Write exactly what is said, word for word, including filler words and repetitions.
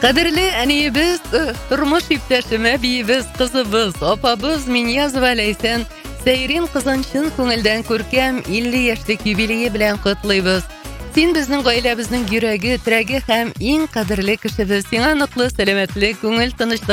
Кадерле әниебез, тормыш иптәшеме, биебез, кызыбыз, апабыз Миньязова Ләйсән Сәйрин кызын күңелдән күркәм илле яшьлек юбилее белән котлыйбыз. Син безнең гаиләбезнең йөрәге, терәге һәм иң кадерле кешебез. Сиңа ныклы сәламәтлек, күңел тынычлык